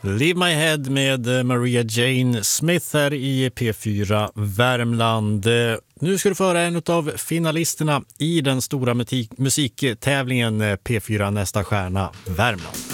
Leave My Head med Maria Jane Smith här i P4 Värmland. Nu ska du få höra en av finalisterna i den stora musiktävlingen P4 Nästa stjärna Värmland.